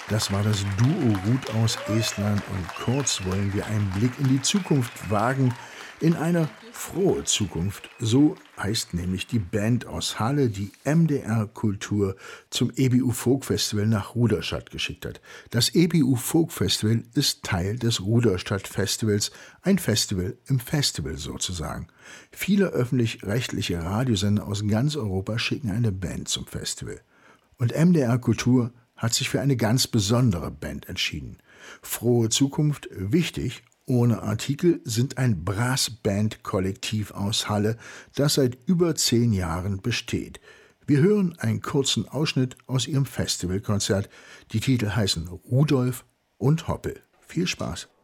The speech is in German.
Das war das Duo Ruth aus Estland und kurz wollen wir einen Blick in die Zukunft wagen, in eine frohe Zukunft. So heißt nämlich die Band aus Halle, die MDR Kultur zum EBU Folk Festival nach Ruderstadt geschickt hat. Das EBU Folk Festival ist Teil des Ruderstadt Festivals, ein Festival im Festival sozusagen. Viele öffentlich-rechtliche Radiosender aus ganz Europa schicken eine Band zum Festival. Und MDR Kultur hat sich für eine ganz besondere Band entschieden. Frohe Zukunft, wichtig, ohne Artikel, sind ein Brassband-Kollektiv aus Halle, das seit über 10 Jahren besteht. Wir hören einen kurzen Ausschnitt aus ihrem Festivalkonzert. Die Titel heißen Rudolf und Hoppel. Viel Spaß!